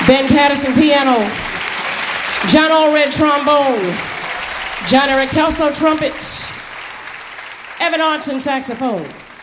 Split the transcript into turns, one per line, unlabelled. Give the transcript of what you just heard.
Ben Patterson, piano. John Allred, trombone. John Eric Kelso, trumpets. Evan Arnson, saxophone.